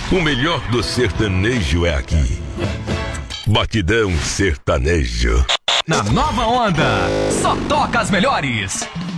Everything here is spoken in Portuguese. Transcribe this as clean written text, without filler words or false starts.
O melhor do sertanejo é aqui. Batidão Sertanejo. Na nova onda, só toca as melhores.